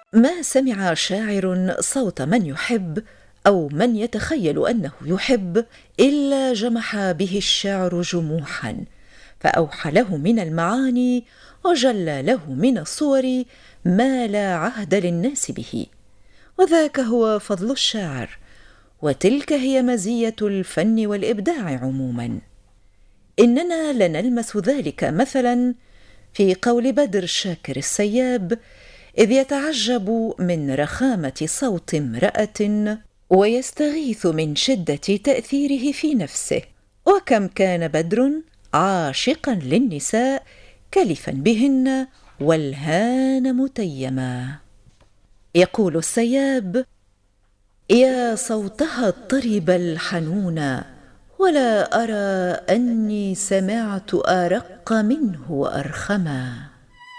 ما سمع شاعر صوت من يحب أو من يتخيل أنه يحب إلا جمح به الشعر جموحا، فأوحى له من المعاني وجلى له من الصور ما لا عهد للناس به. وذاك هو فضل الشاعر، وتلك هي مزية الفن والإبداع عموما. إننا لنلمس ذلك مثلا في قول بدر شاكر السياب إذ يتعجب من رخامة صوت امرأة ويستغيث من شدة تأثيره في نفسه. وكم كان بدر عاشقا للنساء كلفا بهن والهان متيما. يقول السياب: يا صوتها الطرب الحنون، ولا أرى أني سمعت أرق منه وأرخما.